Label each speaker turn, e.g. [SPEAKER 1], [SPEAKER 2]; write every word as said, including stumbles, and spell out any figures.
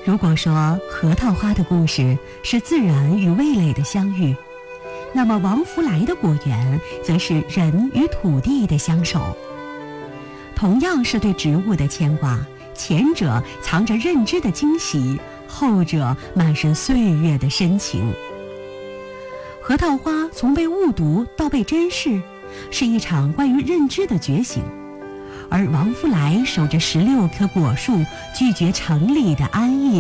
[SPEAKER 1] 如果说核桃花的故事是自然与味蕾的相遇，那么王福来的果园则是人与土地的相守。同样是对植物的牵挂，前者藏着认知的惊喜，后者满是岁月的深情。核桃花从被误读到被珍视，是一场关于认知的觉醒，而王福来守着十六棵果树，拒绝城里的安逸